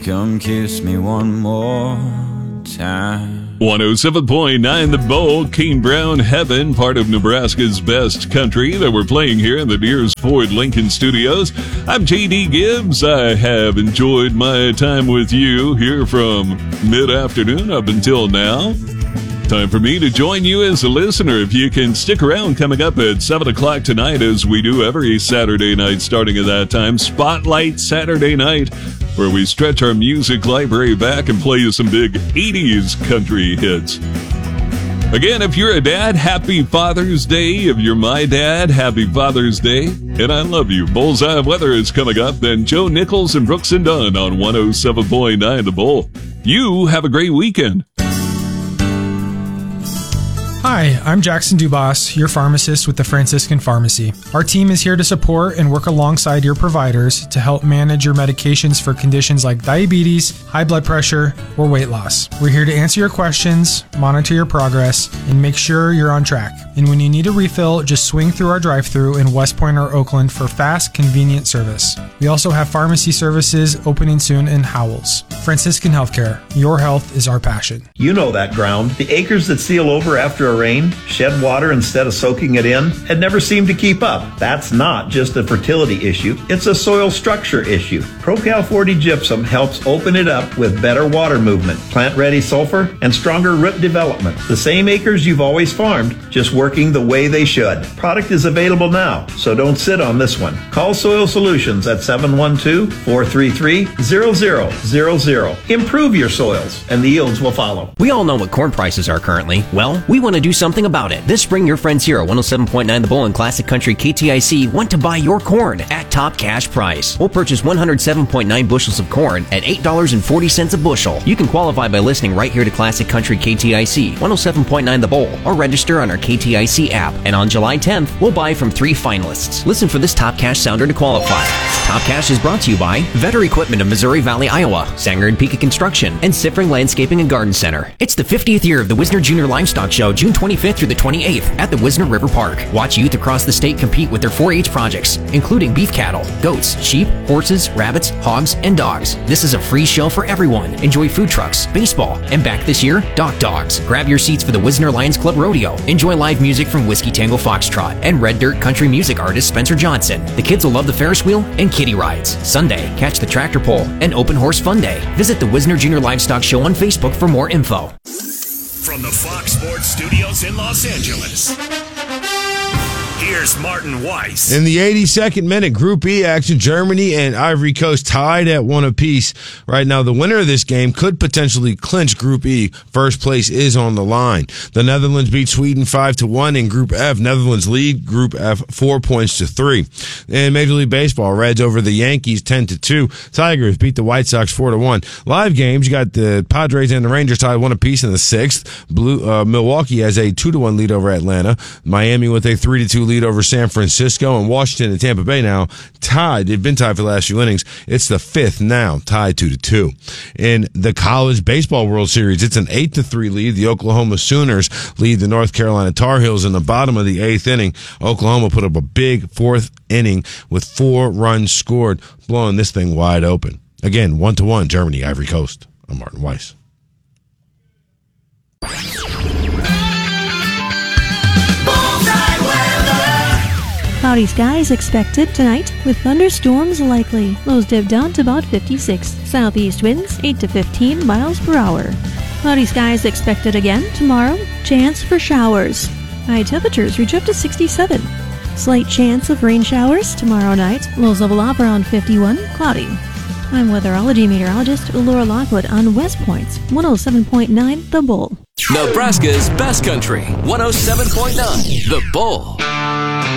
come kiss me one more time. 107.9 The Bowl, Kane Brown Heaven, part of Nebraska's best country that we're playing here in the Deers Ford Lincoln Studios. I'm JD Gibbs. I have enjoyed my time with you here from mid-afternoon up until now. Time for me to join you as a listener. If you can stick around, coming up at 7 o'clock tonight, as we do every Saturday night starting at that time, Spotlight Saturday Night, where we stretch our music library back and play you some big 80s country hits. Again, if you're a dad, happy Father's Day. If you're my dad, happy Father's Day. And I love you. Bullseye Weather is coming up. Then Joe Nichols and Brooks and Dunn on 107.9 The Bull. You have a great weekend. Hi, I'm Jackson Dubas, your pharmacist with the Franciscan Pharmacy. Our team is here to support and work alongside your providers to help manage your medications for conditions like diabetes, high blood pressure, or weight loss. We're here to answer your questions, monitor your progress, and make sure you're on track. And when you need a refill, just swing through our drive-thru in West Point or Oakland for fast, convenient service. We also have pharmacy services opening soon in Howells. Franciscan Healthcare, your health is our passion. You know that ground. The acres that seal over after a rain, shed water instead of soaking it in, and never seem to keep up. That's not just a fertility issue, it's a soil structure issue. ProCal 40 Gypsum helps open it up with better water movement, plant-ready sulfur, and stronger root development. The same acres you've always farmed, just working the way they should. Product is available now, so don't sit on this one. Call Soil Solutions at 712-433-0000. Improve your soils, and the yields will follow. We all know what corn prices are currently. Well, we want to do something about it. This spring, your friends here at 107.9 The Bull and Classic Country KTIC want to buy your corn at top cash price. We'll purchase 107.9 bushels of corn at $8.40 a bushel. You can qualify by listening right here to Classic Country KTIC, 107.9 The Bull, or register on our KTIC app. And on July 10th, we'll buy from 3 finalists. Listen for this top cash sounder to qualify. Top Cash is brought to you by Vetter Equipment of Missouri Valley, Iowa, Sanger and Pika Construction, and Siffring Landscaping and Garden Center. It's the 50th year of the Wisner Junior Livestock Show, June 25th through the 28th at the Wisner River Park. Watch youth across the state compete with their 4-H projects, including beef cattle, goats, sheep, horses, rabbits, hogs, and dogs. This is a free show for everyone. Enjoy food trucks, baseball, and back this year, Dock Dogs. Grab your seats for the Wisner Lions Club Rodeo. Enjoy live music from Whiskey Tango Foxtrot and Red Dirt country music artist Spencer Johnson. The kids will love the Ferris wheel and kiddie rides. Sunday, catch the tractor pull and open horse fun day. Visit the Wisner Junior Livestock Show on Facebook for more info. From the Fox Sports Studios in Los Angeles, here's Martin Weiss. In the 82nd minute, Group E action, Germany and Ivory Coast tied at 1 apiece. Right now, the winner of this game could potentially clinch Group E. First place is on the line. The Netherlands beat Sweden 5-1 in Group F. Netherlands lead Group F 4-3. In Major League Baseball, Reds over the Yankees 10-2. Tigers beat the White Sox 4-1. Live games, you got the Padres and the Rangers tied 1 apiece in the 6th. Milwaukee has a 2-1 lead over Atlanta. Miami with a 3-2 lead over San Francisco, and Washington and Tampa Bay now tied. They've been tied for the last few innings. It's the 5th now, tied 2-2. In the College Baseball World Series, it's an 8-3 lead. The Oklahoma Sooners lead the North Carolina Tar Heels in the bottom of the 8th inning. Oklahoma put up a big 4th inning with 4 runs scored, blowing this thing wide open. Again, 1-1, Germany, Ivory Coast. I'm Martin Weiss. Cloudy skies expected tonight with thunderstorms likely. Lows dip down to about 56. Southeast winds 8 to 15 miles per hour. Cloudy skies expected again tomorrow. Chance for showers. High temperatures reach up to 67. Slight chance of rain showers tomorrow night. Lows level off around 51. Cloudy. I'm weatherology meteorologist Laura Lockwood on West Point's 107.9 The Bull. Nebraska's best country, 107.9 The Bull.